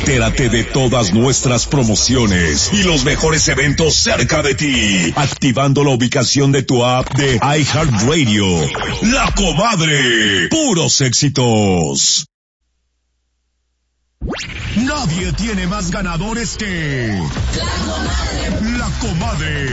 Entérate de todas nuestras promociones y los mejores eventos cerca de ti, activando la ubicación de tu app de iHeartRadio. La Comadre, puros éxitos. Nadie tiene más ganadores que La Comadre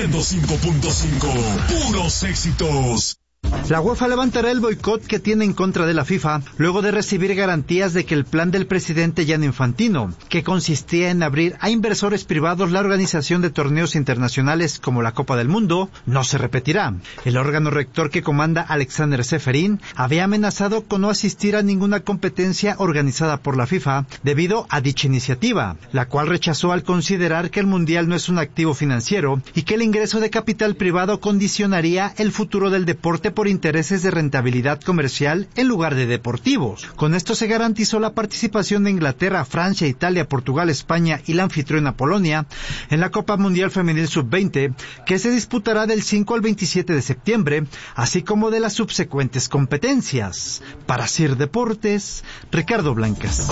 105.5, puros éxitos. La UEFA levantará el boicot que tiene en contra de la FIFA luego de recibir garantías de que el plan del presidente Gianni Infantino, que consistía en abrir a inversores privados la organización de torneos internacionales como la Copa del Mundo, no se repetirá. El órgano rector que comanda Alexander Seferin había amenazado con no asistir a ninguna competencia organizada por la FIFA debido a dicha iniciativa, la cual rechazó al considerar que el Mundial no es un activo financiero y que el ingreso de capital privado condicionaría el futuro del deporte por intereses de rentabilidad comercial en lugar de deportivos. Con esto se garantizó la participación de Inglaterra, Francia, Italia, Portugal, España y la anfitriona Polonia en la Copa Mundial Femenil Sub-20, que se disputará del 5 al 27 de septiembre, así como de las subsecuentes competencias. Para CIR Deportes, Ricardo Blancas.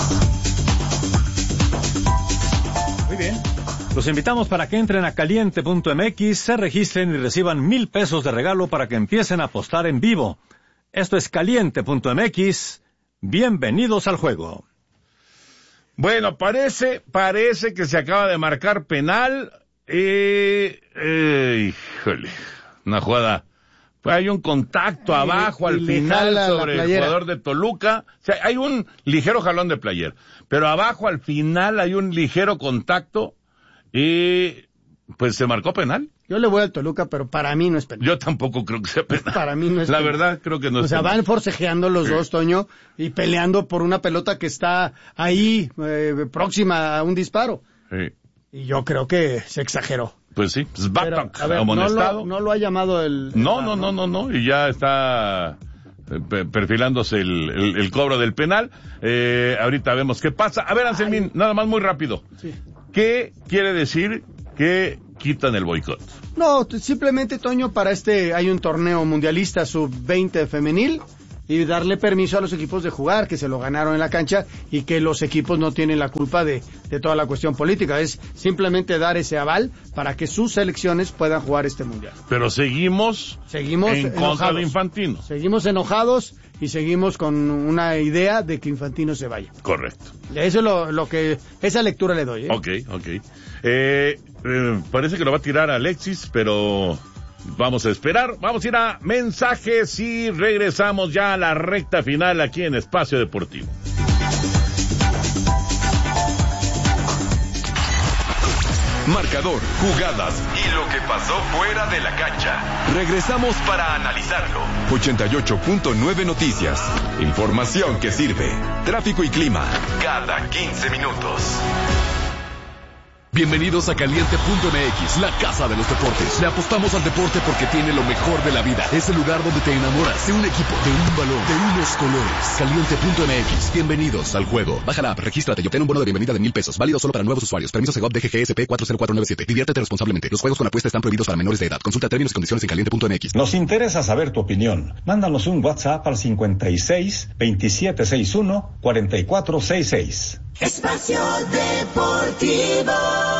Muy bien. Los invitamos para que entren a caliente.mx, se registren y reciban 1,000 pesos de regalo para que empiecen a apostar en vivo. Esto es caliente.mx. Bienvenidos al juego. Bueno, parece que se acaba de marcar penal. Híjole, una jugada. Hay un contacto abajo al final sobre el jugador de Toluca. O sea, hay un ligero jalón de playera, pero abajo al final hay un ligero contacto. Y pues se marcó penal. Yo le voy al Toluca, pero para mí no es penal. Yo tampoco creo que sea penal. Para mí no es penal. La penal. verdad, creo que no es penal. O sea, van forcejeando los dos, Toño, y peleando por una pelota que está ahí, próxima a un disparo. Sí. Y yo creo que se exageró. Pues sí, pues Batok, amonestado. No lo ha llamado el... No, y ya está perfilándose el cobro del penal. Ahorita vemos qué pasa. A ver, Anselmín, nada más muy rápido. Sí. ¿Qué quiere decir que quitan el boicot? No, simplemente, Toño, para hay un torneo mundialista sub-20 femenil y darle permiso a los equipos de jugar, que se lo ganaron en la cancha y que los equipos no tienen la culpa de toda la cuestión política. Es simplemente dar ese aval para que sus selecciones puedan jugar este mundial. Pero seguimos en contra de Infantino. Seguimos enojados y seguimos con una idea de que Infantino se vaya. Correcto. Eso es lo que, esa lectura le doy. Ok. Parece que lo va a tirar Alexis, pero vamos a esperar. Vamos a ir a mensajes y regresamos ya a la recta final aquí en Espacio Deportivo. Marcador, jugadas y lo que pasó fuera de la cancha. Regresamos para analizarlo. 88.9 Noticias. Información que sirve. Tráfico y clima. Cada 15 minutos. Bienvenidos a Caliente.mx, la casa de los deportes. Le apostamos al deporte porque tiene lo mejor de la vida. Es el lugar donde te enamoras de un equipo, de un balón, de unos colores. Caliente.mx, bienvenidos al juego. Baja la app, regístrate y obtén un bono de bienvenida de 1,000 pesos. Válido solo para nuevos usuarios. Permiso Segov DGGSP 40497. Diviértete responsablemente. Los juegos con apuesta están prohibidos para menores de edad. Consulta términos y condiciones en Caliente.mx. Nos interesa saber tu opinión. Mándanos un WhatsApp al 56 2761 4466. Espacio Deportivo.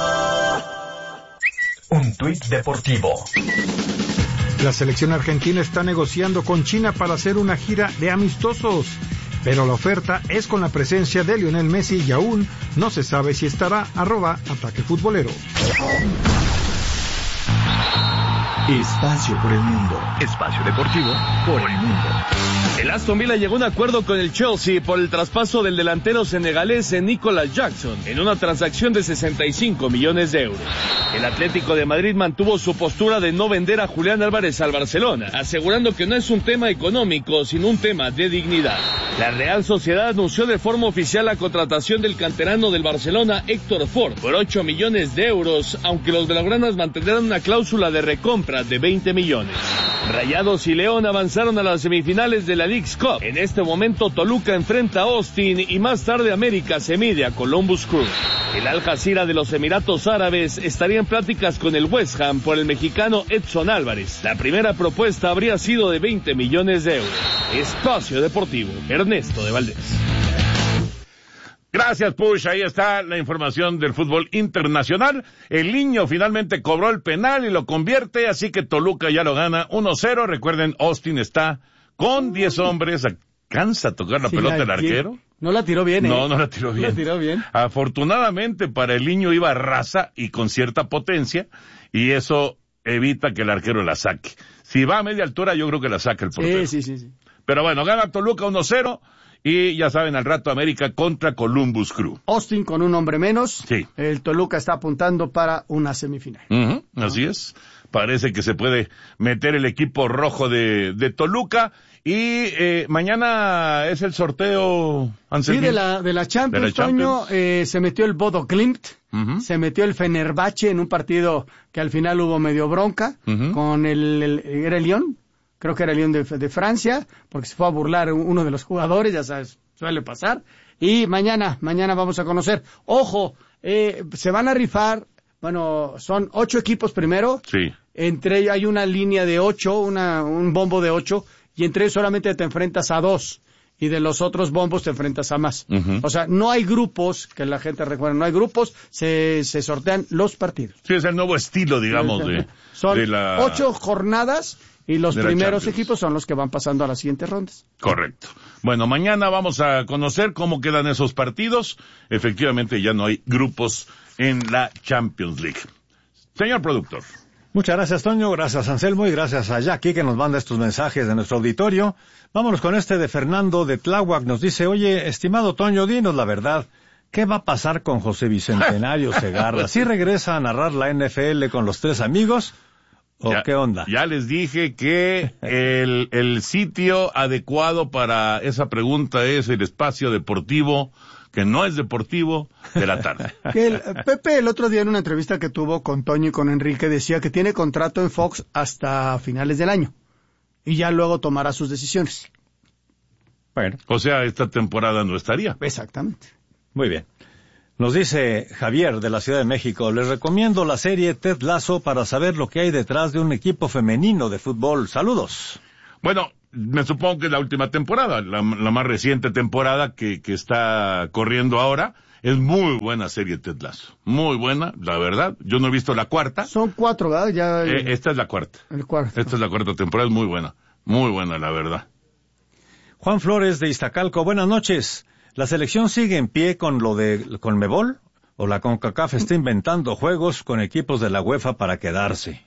Un tuit deportivo. La selección argentina está negociando con China para hacer una gira de amistosos, pero la oferta es con la presencia de Lionel Messi y aún no se sabe si estará @Ataque Futbolero. Espacio por el mundo. Espacio deportivo por el mundo. El Aston Villa llegó a un acuerdo con el Chelsea por el traspaso del delantero senegalés Nicolas Jackson en una transacción de 65 millones de euros. El Atlético de Madrid mantuvo su postura de no vender a Julián Álvarez al Barcelona, asegurando que no es un tema económico, sino un tema de dignidad. La Real Sociedad anunció de forma oficial la contratación del canterano del Barcelona, Héctor Ford, por 8 millones de euros, aunque los blaugranas mantendrán una cláusula de recompra de 20 millones. Rayados y León avanzaron a las semifinales de la Leagues Cup. En este momento Toluca enfrenta a Austin y más tarde América se mide a Columbus Crew. El Al Jazeera de los Emiratos Árabes estaría en pláticas con el West Ham por el mexicano Edson Álvarez. La primera propuesta habría sido de 20 millones de euros. Espacio Deportivo, Ernesto de Valdés. Gracias, Push. Ahí está la información del fútbol internacional. El Niño finalmente cobró el penal y lo convierte, así que Toluca ya lo gana 1-0. Recuerden, Austin está con 10 hombres. ¿Alcanza a tocar la pelota el arquero? No la tiró bien, No la tiró bien. La tiró bien. Afortunadamente para el Niño iba rasa y con cierta potencia, y eso evita que el arquero la saque. Si va a media altura, yo creo que la saca el portero. Sí. Pero bueno, gana Toluca 1-0. Y ya saben, al rato América contra Columbus Crew. Austin con un hombre menos. Sí. El Toluca está apuntando para una semifinal. Así es. Parece que se puede meter el equipo rojo de Toluca. Y mañana es el sorteo, Anselmo. Sí, de la Champions, Toño. Se metió el Bodo Glimt. Se metió el Fenerbahce en un partido que al final hubo medio bronca. Con ¿era el Lyon? Creo que era el Lyon de Francia, porque se fue a burlar uno de los jugadores, ya sabes, suele pasar. Y mañana vamos a conocer. Ojo, se van a rifar, bueno, son 8 equipos primero. Sí. Entre ellos hay una línea de 8, un bombo de 8, y entre ellos solamente te enfrentas a 2. Y de los otros bombos te enfrentas a más. O sea, no hay grupos, que la gente recuerda, no hay grupos, se sortean los partidos. Sí, es el nuevo estilo, digamos, son de la... 8 jornadas. Y los primeros equipos son los que van pasando a las siguientes rondas. Correcto. Bueno, mañana vamos a conocer cómo quedan esos partidos. Efectivamente, ya no hay grupos en la Champions League. Señor productor. Muchas gracias, Toño. Gracias, Anselmo. Y gracias a Jackie, que nos manda estos mensajes de nuestro auditorio. Vámonos con este de Fernando de Tláhuac. Nos dice, oye, estimado Toño, dinos la verdad. ¿Qué va a pasar con José Bicentenario Segarra? ¿Sí regresa a narrar la NFL con los 3 amigos? ¿Qué onda? Ya les dije que el sitio adecuado para esa pregunta es el espacio deportivo, que no es deportivo, de la tarde. Pepe el otro día en una entrevista que tuvo con Toño y con Enrique decía que tiene contrato en Fox hasta finales del año y ya luego tomará sus decisiones. Bueno. O sea, esta temporada no estaría. Exactamente. Muy bien. Nos dice Javier de la Ciudad de México, les recomiendo la serie Ted Lasso para saber lo que hay detrás de un equipo femenino de fútbol. Saludos. Bueno, me supongo que es la última temporada, la más reciente temporada que está corriendo ahora. Es muy buena serie Ted Lasso. Muy buena, la verdad. Yo no he visto la cuarta. Son 4, ¿verdad? Esta es la cuarta. El cuarto. Esta es la cuarta temporada, es muy buena. Muy buena, la verdad. Juan Flores de Iztacalco, buenas noches. ¿La selección sigue en pie con lo de Conmebol? ¿O la CONCACAF está inventando juegos con equipos de la UEFA para quedarse?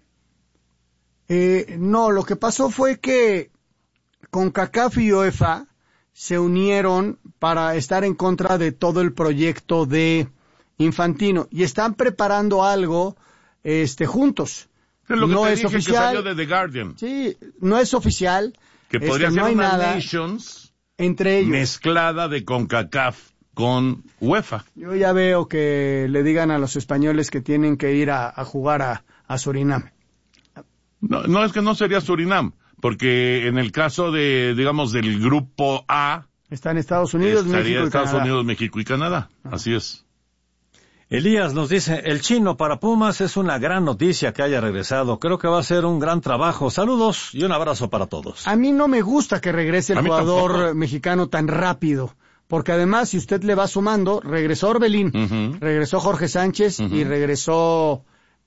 No, lo que pasó fue que CONCACAF y UEFA se unieron para estar en contra de todo el proyecto de Infantino y están preparando algo juntos. Es lo que no te es dije oficial. Que salió de The Guardian. Sí, no es oficial. Que podría ser no hay una nada Nations entre ellos. Mezclada de CONCACAF con UEFA. Yo ya veo que le digan a los españoles que tienen que ir a jugar a Surinam. No, es que no sería Surinam, porque en el caso de, digamos, del grupo A... Está en Estados Unidos, México y Estados Canadá. Unidos, México y Canadá. Así es. Elías nos dice, el chino para Pumas es una gran noticia que haya regresado. Creo que va a ser un gran trabajo. Saludos y un abrazo para todos. A mí no me gusta que regrese el jugador mexicano tan rápido, porque además, si usted le va sumando, regresó Orbelín, regresó Jorge Sánchez y regresó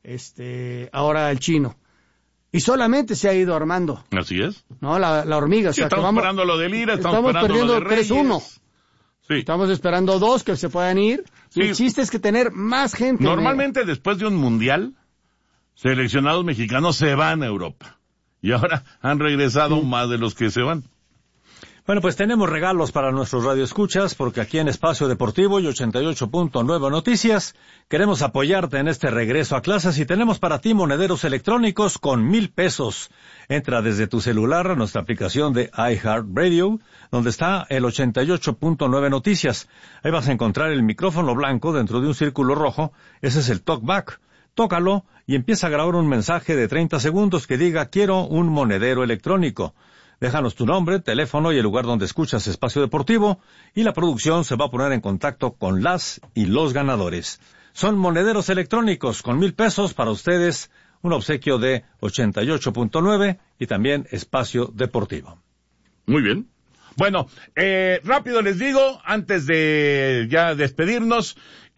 ahora el chino. Y solamente se ha ido armando. Así es. No, la hormiga. O sea, estamos esperando lo de Lira, estamos esperando perdiendo lo de Reyes. 3-1. Sí. Estamos esperando 2 que se puedan ir. Sí. El chiste es que tener más gente. Normalmente después de un mundial, seleccionados mexicanos se van a Europa. Y ahora han regresado más de los que se van. Bueno, pues tenemos regalos para nuestros radioescuchas, porque aquí en Espacio Deportivo y 88.9 Noticias queremos apoyarte en este regreso a clases y tenemos para ti monederos electrónicos con 1,000 pesos. Entra desde tu celular a nuestra aplicación de iHeartRadio, donde está el 88.9 Noticias. Ahí vas a encontrar el micrófono blanco dentro de un círculo rojo. Ese es el TalkBack. Tócalo y empieza a grabar un mensaje de 30 segundos que diga quiero un monedero electrónico. Déjanos tu nombre, teléfono y el lugar donde escuchas Espacio Deportivo y la producción se va a poner en contacto con las y los ganadores. Son monederos electrónicos con 1,000 pesos para ustedes, un obsequio de 88.9 y también Espacio Deportivo. Muy bien. Bueno, rápido les digo, antes de ya despedirnos,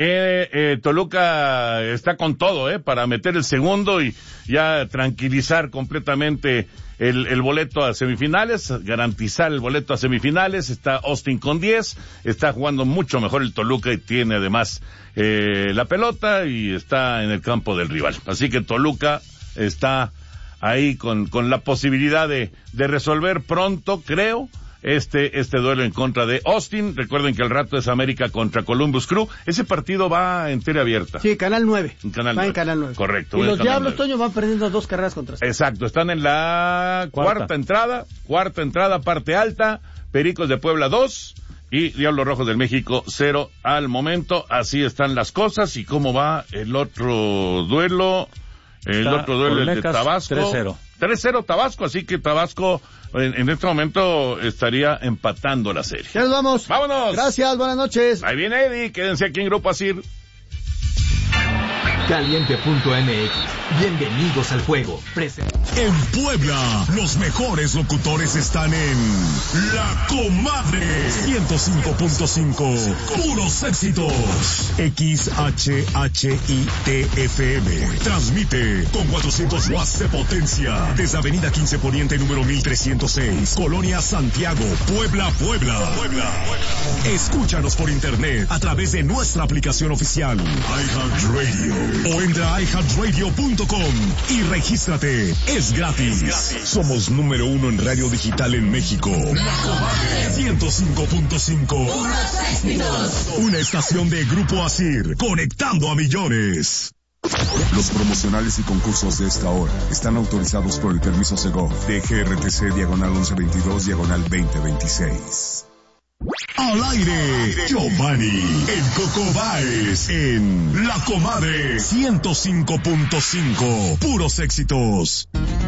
Toluca está con todo, para meter el segundo y ya tranquilizar completamente el boleto a semifinales, garantizar el boleto a semifinales. Está Austin con 10, está jugando mucho mejor el Toluca y tiene además la pelota y está en el campo del rival. Así que Toluca está ahí con la posibilidad de resolver pronto, creo, este duelo en contra de Austin. Recuerden que el rato es América contra Columbus Crew. Ese partido va en tele abierta. Sí, Canal 9. En Canal 9. En Canal 9. Correcto. Y los Diablos, 9. Toño, van perdiendo 2 carreras contra 0. Exacto, están en la cuarta entrada, parte alta. Pericos de Puebla 2 y Diablos Rojos del México 0 al momento. Así están las cosas. ¿Y cómo va el otro duelo? El otro duelo es de Tabasco. 3-0. 3-0 Tabasco, así que Tabasco en este momento estaría empatando la serie. Ya nos vamos. ¡Vámonos! Gracias, buenas noches. Ahí viene Eddie, quédense aquí en Grupo Asir. Caliente.mx. Bienvenidos al juego. En Puebla, los mejores locutores están en La Comadre 105.5. Puros éxitos. XHHITFM. Transmite con 400 watts de potencia desde Avenida 15 Poniente número 1306, Colonia Santiago, Puebla. Escúchanos por internet a través de nuestra aplicación oficial iHeartRadio o entra a iHeartRadio.com y regístrate. Es gratis. Somos número 1 en radio digital en México. La Comadre 105.5. Una estación de Grupo Asir, conectando a millones. Los promocionales y concursos de esta hora están autorizados por el permiso Segov de GRTC diagonal 1122 Al aire, Giovanni, el Coco Báez, en La Comadre 105.5, puros éxitos.